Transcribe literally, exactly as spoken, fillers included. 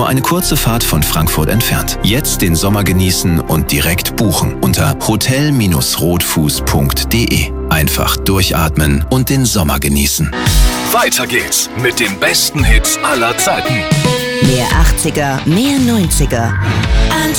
Nur eine kurze Fahrt von Frankfurt entfernt. Jetzt den Sommer genießen und direkt buchen unter hotel rotfuß punkt de. Einfach durchatmen und den Sommer genießen. Weiter geht's mit den besten Hits aller Zeiten. Mehr achtziger, mehr neunziger.